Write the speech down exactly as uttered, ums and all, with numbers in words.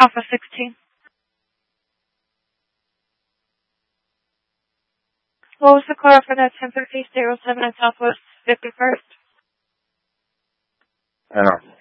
Alpha sixteen. What was the car for that ten thirty State Road seven at Southwest fifty-first? I don't know.